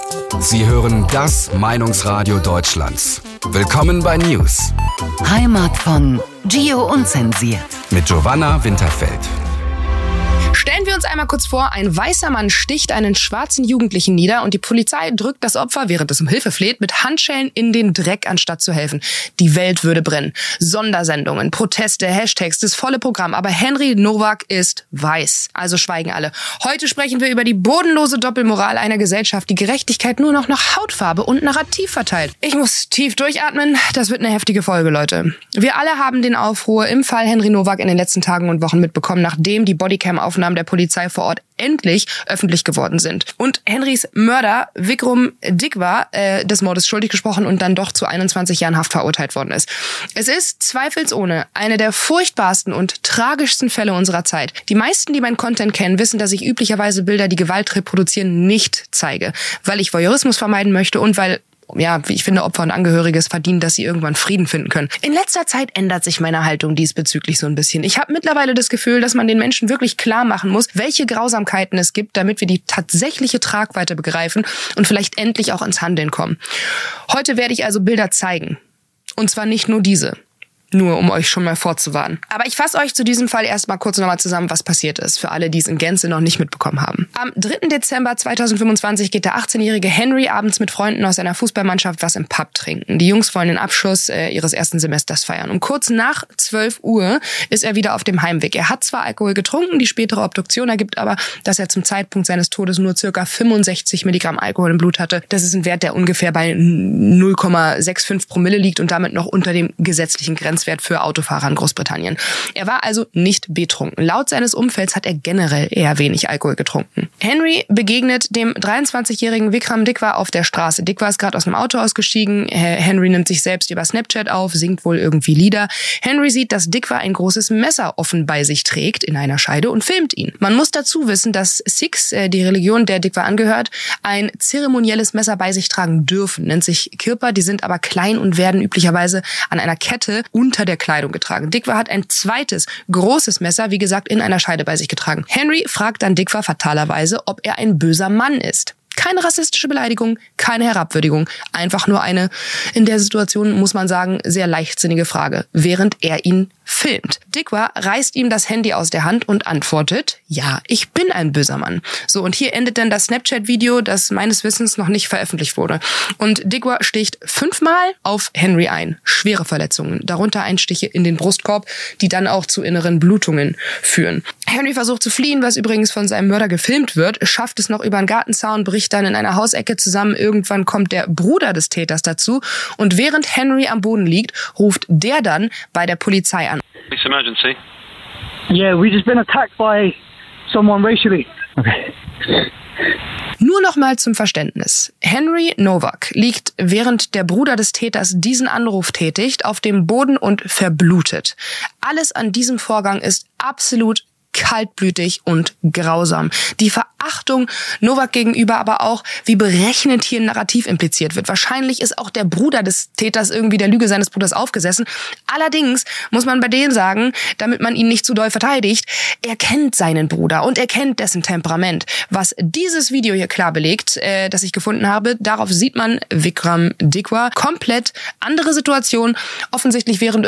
Sie hören das Meinungsradio Deutschlands. Willkommen bei News. Heimat von Gio Unzensiert. Mit Giovanna Winterfeld. Stellen wir uns einmal kurz vor, ein weißer Mann sticht einen schwarzen Jugendlichen nieder und die Polizei drückt das Opfer, während es um Hilfe fleht, mit Handschellen in den Dreck, anstatt zu helfen. Die Welt würde brennen. Sondersendungen, Proteste, Hashtags, das volle Programm. Aber Henry Nowak ist weiß. Also schweigen alle. Heute sprechen wir über die bodenlose Doppelmoral einer Gesellschaft, die Gerechtigkeit nur noch nach Hautfarbe und Narrativ verteilt. Ich muss tief durchatmen. Das wird eine heftige Folge, Leute. Wir alle haben den Aufruhr im Fall Henry Nowak in den letzten Tagen und Wochen mitbekommen, nachdem die Bodycam-Aufnahmen der Polizei vor Ort endlich öffentlich geworden sind. Und Henrys Mörder Vikram Dikwa des Mordes schuldig gesprochen und dann doch zu 21 Jahren Haft verurteilt worden ist. Es ist zweifelsohne eine der furchtbarsten und tragischsten Fälle unserer Zeit. Die meisten, die meinen Content kennen, wissen, dass ich üblicherweise Bilder, die Gewalt reproduzieren, nicht zeige, weil ich Voyeurismus vermeiden möchte und weil wie ich finde, Opfer und Angehörige es verdienen, dass sie irgendwann Frieden finden können. In letzter Zeit ändert sich meine Haltung diesbezüglich so ein bisschen. Ich habe mittlerweile das Gefühl, dass man den Menschen wirklich klar machen muss, welche Grausamkeiten es gibt, damit wir die tatsächliche Tragweite begreifen und vielleicht endlich auch ins Handeln kommen. Heute werde ich also Bilder zeigen. Und zwar nicht nur diese. Nur um euch schon mal vorzuwarnen. Aber ich fasse euch zu diesem Fall erstmal kurz nochmal zusammen, was passiert ist, für alle, die es in Gänze noch nicht mitbekommen haben. Am 3. Dezember 2025 geht der 18-jährige Henry abends mit Freunden aus seiner Fußballmannschaft was im Pub trinken. Die Jungs wollen den Abschluss ihres ersten Semesters feiern. Und kurz nach 12 Uhr ist er wieder auf dem Heimweg. Er hat zwar Alkohol getrunken, die spätere Obduktion ergibt aber, dass er zum Zeitpunkt seines Todes nur ca. 65 Milligramm Alkohol im Blut hatte. Das ist ein Wert, der ungefähr bei 0,65 Promille liegt und damit noch unter dem gesetzlichen Grenzwert für Autofahrer in Großbritannien. Er war also nicht betrunken. Laut seines Umfelds hat er generell eher wenig Alkohol getrunken. Henry begegnet dem 23-jährigen Vikram Dikwa auf der Straße. Dikwa ist gerade aus dem Auto ausgestiegen. Henry nimmt sich selbst über Snapchat auf, singt wohl irgendwie Lieder. Henry sieht, dass Dikwa ein großes Messer offen bei sich trägt in einer Scheide und filmt ihn. Man muss dazu wissen, dass Sikhs, die Religion, der Dikwa angehört, ein zeremonielles Messer bei sich tragen dürfen. Nennt sich Kirpa, die sind aber klein und werden üblicherweise an einer Kette unter der Kleidung getragen. Dikwa hat ein zweites, großes Messer, wie gesagt, in einer Scheide bei sich getragen. Henry fragt dann Dikwa fatalerweise, ob er ein böser Mann ist. Keine rassistische Beleidigung, keine Herabwürdigung. Einfach nur eine, in der Situation, muss man sagen, sehr leichtsinnige Frage, während er ihn filmt. Dikwa reißt ihm das Handy aus der Hand und antwortet, ja, ich bin ein böser Mann. So, und hier endet dann das Snapchat-Video, das meines Wissens noch nicht veröffentlicht wurde. Und Dikwa sticht 5-mal auf Henry ein. Schwere Verletzungen, darunter Einstiche in den Brustkorb, die dann auch zu inneren Blutungen führen. Henry versucht zu fliehen, was übrigens von seinem Mörder gefilmt wird, schafft es noch über einen Gartenzaun, bricht dann in einer Hausecke zusammen. Irgendwann kommt der Bruder des Täters dazu und während Henry am Boden liegt, ruft der dann bei der Polizei an. It's emergency. Yeah, we just been attacked by someone racially. Okay. Nur noch mal zum Verständnis. Henry Nowak liegt, während der Bruder des Täters diesen Anruf tätigt, auf dem Boden und verblutet. Alles an diesem Vorgang ist absolut kaltblütig und grausam. Die Verachtung Nowak gegenüber, aber auch, wie berechnend hier ein Narrativ impliziert wird. Wahrscheinlich ist auch der Bruder des Täters irgendwie der Lüge seines Bruders aufgesessen. Allerdings muss man bei denen sagen, damit man ihn nicht zu doll verteidigt, er kennt seinen Bruder und er kennt dessen Temperament. Was dieses Video hier klar belegt, das ich gefunden habe, darauf sieht man Vikram Dikwa, komplett andere Situation, offensichtlich während